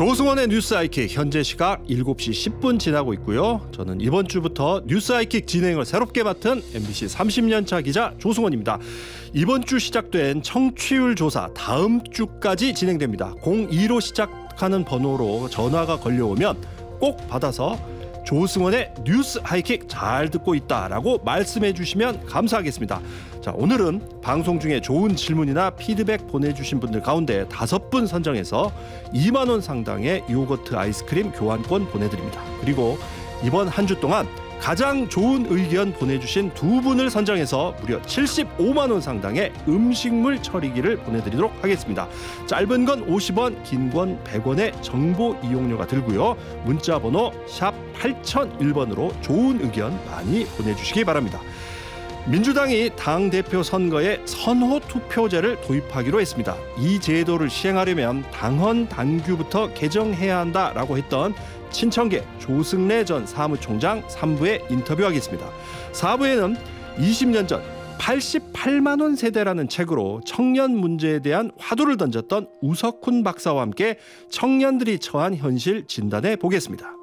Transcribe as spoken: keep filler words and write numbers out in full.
조승원의 뉴스 아이킥, 현재 시각 일곱 시 십 분 지나고 있고요. 저는 이번 주부터 뉴스 아이킥 진행을 새롭게 맡은 엠비씨 삼십 년 차 기자 조승원입니다. 이번 주 시작된 청취율 조사 다음 주까지 진행됩니다. 공이로 시작하는 번호로 전화가 걸려오면 꼭 받아서 조승원의 뉴스 하이킥 잘 듣고 있다라고 말씀해 주시면 감사하겠습니다. 자, 오늘은 방송 중에 좋은 질문이나 피드백 보내주신 분들 가운데 다섯 분 선정해서 이만 원 상당의 요거트 아이스크림 교환권 보내드립니다. 그리고 이번 한 주 동안 가장 좋은 의견 보내주신 두 분을 선정해서 무려 칠십오만 원 상당의 음식물 처리기를 보내드리도록 하겠습니다. 짧은 건 오십 원, 긴 건 백 원의 정보 이용료가 들고요. 문자 번호 샵 팔공공일 번으로 좋은 의견 많이 보내주시기 바랍니다. 민주당이 당대표 선거에 선호 투표제를 도입하기로 했습니다. 이 제도를 시행하려면 당헌 당규부터 개정해야 한다라고 했던 친청계 조승래 전 사무총장 삼 부에 인터뷰하겠습니다. 사 부에는 이십 년 전 팔십팔만 원 세대라는 책으로 청년 문제에 대한 화두를 던졌던 우석훈 박사와 함께 청년들이 처한 현실 진단해 보겠습니다.